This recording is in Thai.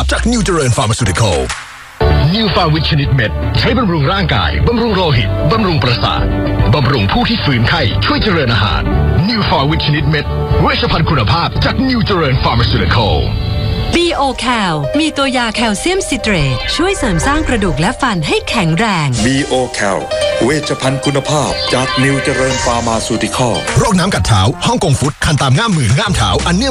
จากนิวเจริญฟาร์มาซูติคอลนิวฟาวิตชนิดเม็ดใช้บำรุงร่างกายบำรุงโลหิตบำรุงประสาทบำรุงผู้ที่ฝืนไข้ช่วยเจริญอาหารนิวฟาวิตชนิดเม็ดเวชภัณฑ์คุณภาพจากนิวเจริญฟาร์มาซูติคอล B.O. Cal มีตัวยาแคลเซียมซิเตรตช่วยเสริมสร้างกระดูกและฟันให้แข็งแรง B.O. Cal เวชภัณฑ์คุณภาพจากนิวเจริญฟาร์มาซูติคอลโรคน้ำกัดเท้าฮ่องกงฟุตคันตามง่ามมือง่ามเท้าอันเนื่อง